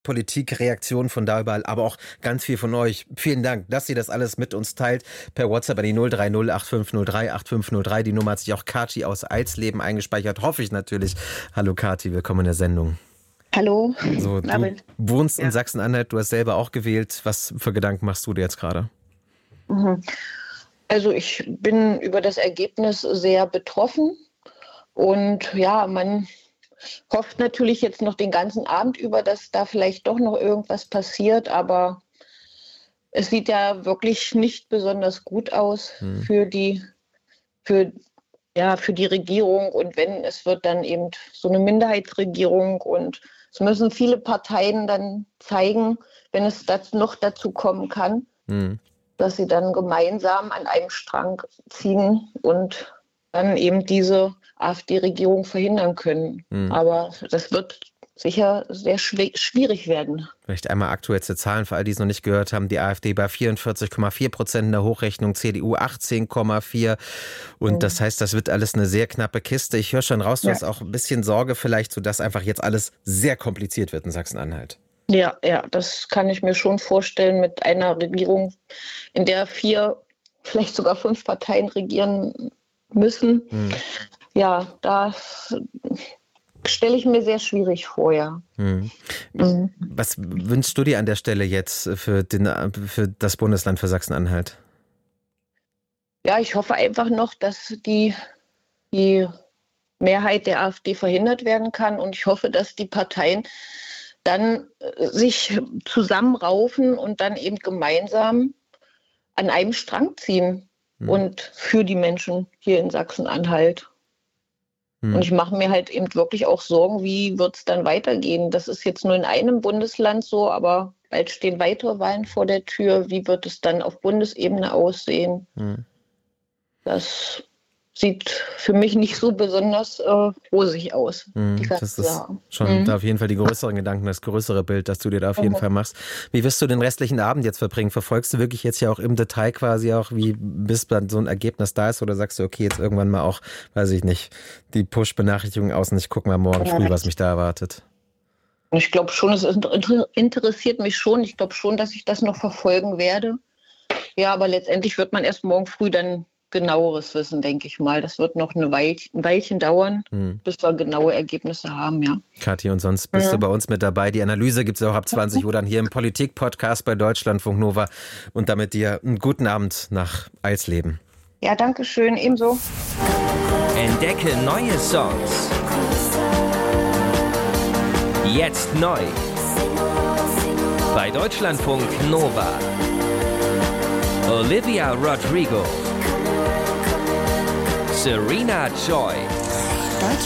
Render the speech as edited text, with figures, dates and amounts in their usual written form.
Politikreaktionen von da überall, aber auch ganz viel von euch. Vielen Dank, dass ihr das alles mit uns teilt. Per WhatsApp an die 030 8503 8503. Die Nummer hat sich auch Kathi aus Eilsleben eingespeichert. Hoffe ich natürlich. Hallo Kathi, willkommen in der Sendung. Hallo. So, du wohnst in Sachsen-Anhalt, du hast selber auch gewählt. Was für Gedanken machst du dir jetzt gerade? Also ich bin über das Ergebnis sehr betroffen. Und ja, man hofft natürlich jetzt noch den ganzen Abend über, dass da vielleicht doch noch irgendwas passiert, aber es sieht ja wirklich nicht besonders gut aus für die Regierung. Und wenn, es wird dann eben so eine Minderheitsregierung und es müssen viele Parteien dann zeigen, wenn es noch dazu kommen kann, dass sie dann gemeinsam an einem Strang ziehen und dann eben diese AfD-Regierung verhindern können. Aber das wird sicher sehr schwierig werden. Vielleicht einmal aktuellste Zahlen für all die es noch nicht gehört haben. Die AfD bei 44,4% in der Hochrechnung, CDU 18,4%. Und das heißt, das wird alles eine sehr knappe Kiste. Ich höre schon raus, du hast auch ein bisschen Sorge vielleicht, sodass einfach jetzt alles sehr kompliziert wird in Sachsen-Anhalt. Ja, das kann ich mir schon vorstellen mit einer Regierung, in der 4, vielleicht sogar 5 Parteien regieren müssen. Ja, das stelle ich mir sehr schwierig vor, ja. Was wünschst du dir an der Stelle jetzt für das Bundesland, für Sachsen-Anhalt? Ja, ich hoffe einfach noch, dass die Mehrheit der AfD verhindert werden kann. Und ich hoffe, dass die Parteien dann sich zusammenraufen und dann eben gemeinsam an einem Strang ziehen. Und für die Menschen hier in Sachsen-Anhalt. Und ich mache mir halt eben wirklich auch Sorgen, wie wird es dann weitergehen? Das ist jetzt nur in einem Bundesland so, aber bald stehen weitere Wahlen vor der Tür. Wie wird es dann auf Bundesebene aussehen? Das sieht für mich nicht so besonders rosig aus. Das ist schon da auf jeden Fall die größeren Gedanken, das größere Bild, das du dir da auf jeden Fall machst. Wie wirst du den restlichen Abend jetzt verbringen? Verfolgst du wirklich jetzt ja auch im Detail quasi auch, wie bis dann so ein Ergebnis da ist? Oder sagst du, okay, jetzt irgendwann mal auch, weiß ich nicht, die Push-Benachrichtigung aus und ich gucke mal morgen früh, was mich da erwartet? Ich glaube schon, es interessiert mich schon. Ich glaube schon, dass ich das noch verfolgen werde. Ja, aber letztendlich wird man erst morgen früh dann genaueres wissen, denke ich mal. Das wird noch ein Weilchen dauern, bis wir genaue Ergebnisse haben, ja. Kathi, und sonst bist du bei uns mit dabei. Die Analyse gibt es auch ab 20 Uhr dann hier im Politik-Podcast bei Deutschlandfunk Nova. Und damit dir einen guten Abend nach Eilsleben. Ja, danke schön, ebenso. Entdecke neue Songs. Jetzt neu. Bei Deutschlandfunk Nova. Olivia Rodrigo. Serena Joy.